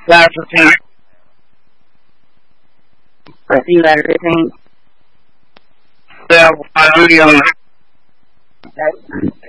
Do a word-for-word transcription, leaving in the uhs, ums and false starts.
That's the thing. I see that everything. Yeah, I really don't.